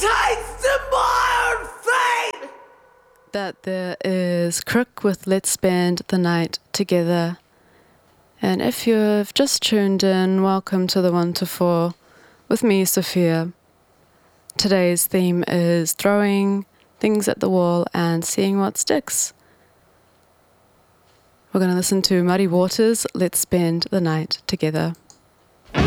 taste of my own fate. That there is Crook with Let's Spend the Night Together. And if you've just tuned in, welcome to the 1 to 4 with me, Sophia. Today's theme is throwing things at the wall and seeing what sticks. We're going to listen to Muddy Waters, Let's Spend the Night Together.